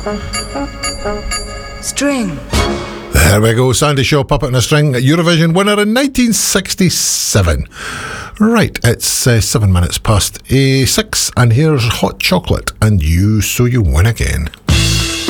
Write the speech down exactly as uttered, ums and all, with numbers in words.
String. There we go, Sandy Shaw, Puppet on a String, Eurovision winner in nineteen sixty-seven. Right, it's uh, seven minutes past uh, six, and here's Hot Chocolate and You So You Win Again.